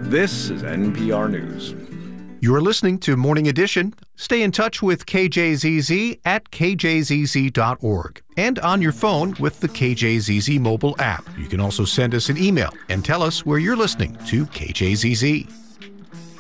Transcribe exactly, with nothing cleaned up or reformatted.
This is N P R News. You're listening to Morning Edition. Stay in touch with K J Z Z at K J Z Z dot org and on your phone with the K J Z Z mobile app. You can also send us an email and tell us where you're listening to K J Z Z.